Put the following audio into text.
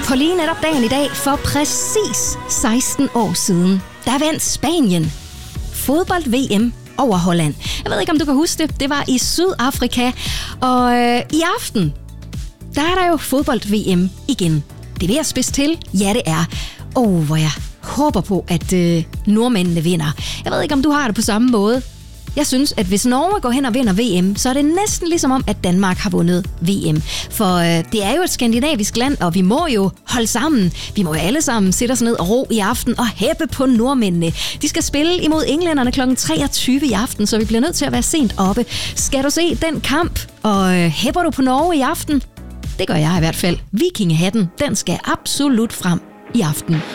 På lige netop dagen i dag, for præcis 16 år siden, der vandt Spanien fodbold-VM over Holland. Jeg ved ikke, om du kan huske det. Det var i Sydafrika. Og i aften, der er der jo fodbold-VM igen. Det er ved at spidse til. Ja, det er. Hvor jeg håber på, at nordmændene vinder. Jeg ved ikke, om du har det på samme måde. Jeg synes, at hvis Norge går hen og vinder VM, så er det næsten ligesom om, at Danmark har vundet VM. For det er jo et skandinavisk land, og vi må jo holde sammen. Vi må jo alle sammen sætte os ned og ro i aften og hæppe på nordmændene. De skal spille imod englænderne kl. 23 i aften, så vi bliver nødt til at være sent oppe. Skal du se den kamp, og hæpper du på Norge i aften? Det gør jeg i hvert fald. Vikingehatten, den skal absolut frem i aften.